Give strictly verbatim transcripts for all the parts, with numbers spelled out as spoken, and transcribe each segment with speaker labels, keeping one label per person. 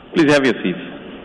Speaker 1: Please have your seats.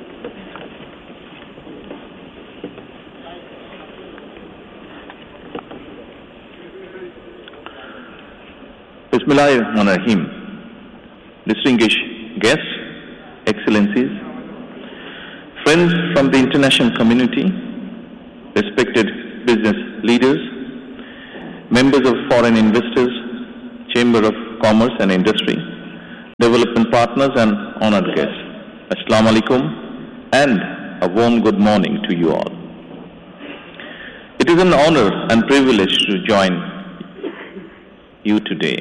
Speaker 1: Bismillahirrahmanirrahim. Distinguished guests, excellencies, friends from the international community, respected business leaders, members of foreign investors, Chamber of Commerce and Industry, development partners and honored guests. Assalamu alaikum and a warm good morning to you all. It is an honor and privilege to join you today.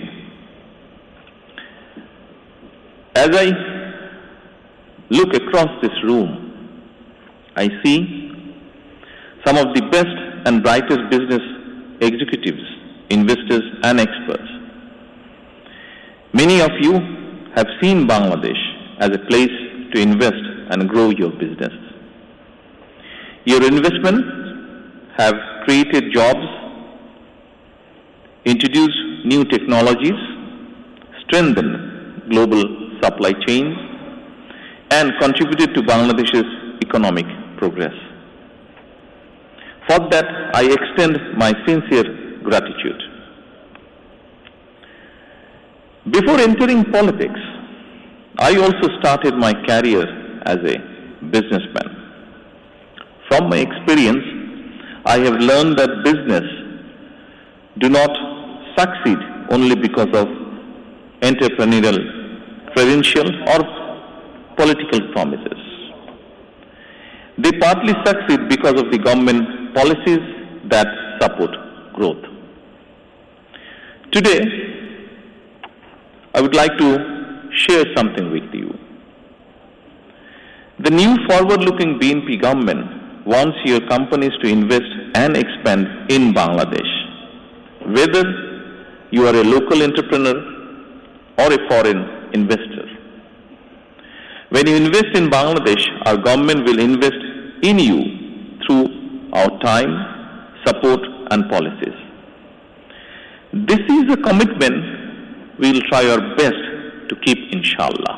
Speaker 1: As I look across this room, I see some of the best and brightest business executives, investors and experts. Many of you have seen Bangladesh as a place to invest and grow your business. Your investments have created jobs, introduced new technologies, strengthened global supply chains, and contributed to Bangladesh's economic progress. For that, I extend my sincere gratitude. Before entering politics, I also started my career as a businessman. From my experience, I have learned that business do not succeed only because of entrepreneurial credentials or political promises. They partly succeed because of the government policies that support growth. Today, I would like to share something with you. The new forward-looking B N P government wants your companies to invest and expand in Bangladesh, whether you are a local entrepreneur or a foreign investor. When you invest in Bangladesh, our government will invest in you through our time, support and policies. This is a commitment we will try our best to keep, inshallah.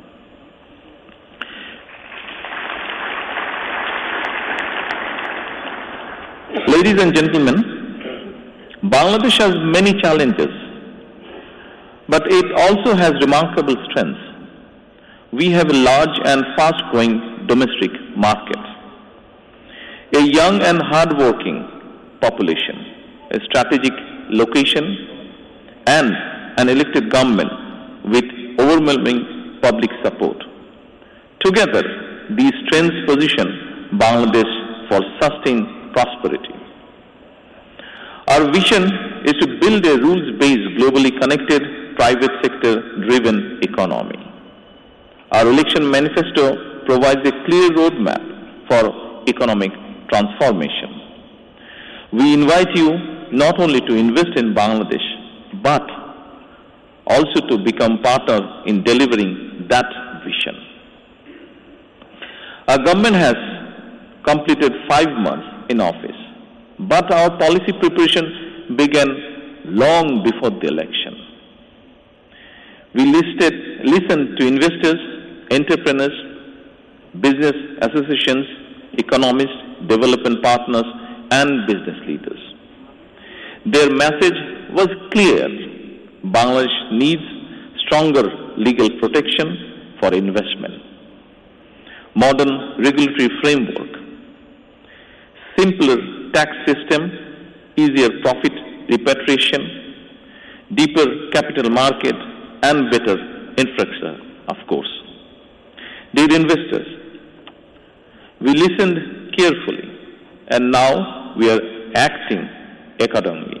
Speaker 1: Ladies and gentlemen, Bangladesh has many challenges, but it also has remarkable strengths. We have a large and fast-growing domestic market, a young and hard-working population, a strategic location, and an elected government with overwhelming public support. Together, these strengths position Bangladesh for sustained prosperity. Our vision is to build a rules-based, globally connected, private sector-driven economy. Our election manifesto provides a clear roadmap for economic transformation. We invite you not only to invest in Bangladesh, but also to become partners in delivering that vision. Our government has completed five months in office, but our policy preparation began long before the election. We listed, listened to investors, entrepreneurs, business associations, economists, development partners, and business leaders. Their message was clear. Bangladesh needs stronger legal protection for investment, modern regulatory framework, simpler tax system, easier profit repatriation, deeper capital market, and better infrastructure, of course. Dear investors, we listened carefully, and now we are acting accordingly.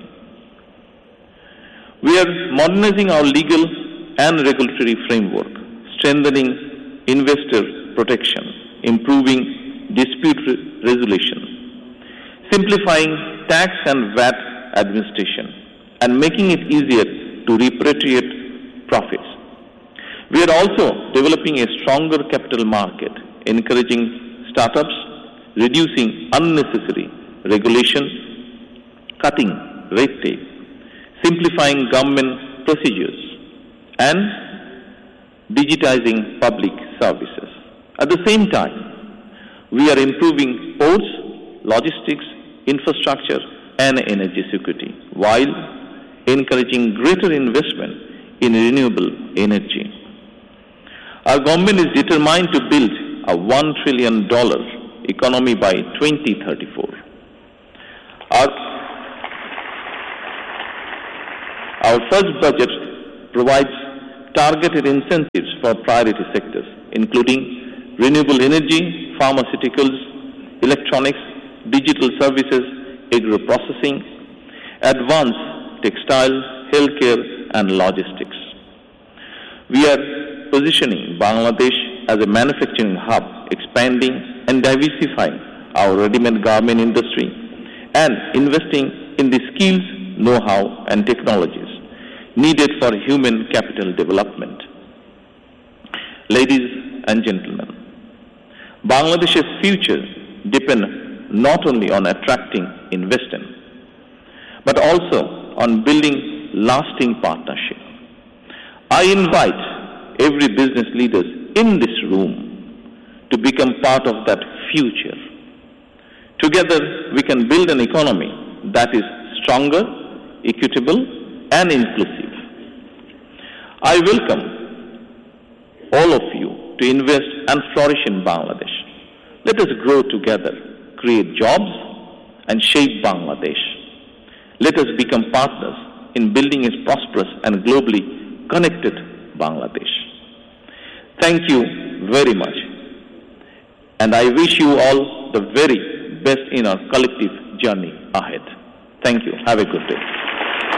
Speaker 1: We are modernizing our legal and regulatory framework, strengthening investor protection, improving dispute resolution, simplifying tax and V A T administration, and making it easier to repatriate profits. We are also developing a stronger capital market, encouraging startups, reducing unnecessary regulation, cutting red tape, simplifying government procedures, and digitizing public services. At the same time, we are improving ports, logistics, infrastructure, and energy security, while encouraging greater investment in renewable energy. Our government is determined to build a one trillion dollars economy by twenty thirty-four. Our, our first budget provides targeted incentives for priority sectors, including renewable energy, pharmaceuticals, electronics, digital services, agro-processing, advanced textiles, healthcare, and logistics. We are positioning Bangladesh as a manufacturing hub, expanding and diversifying our ready-made garment industry and investing in the skills, know-how, and technologies needed for human capital development. Ladies and gentlemen, Bangladesh's future depends not only on attracting investment, but also on building lasting partnership. I invite every business leader in this room to become part of that future. Together, we can build an economy that is stronger, equitable, and inclusive. I welcome all of you to invest and flourish in Bangladesh. Let us grow together, create jobs, and shape Bangladesh. Let us become partners in building a prosperous and globally connected Bangladesh. Thank you very much, and I wish you all the very best in our collective journey ahead. Thank you. Have a good day.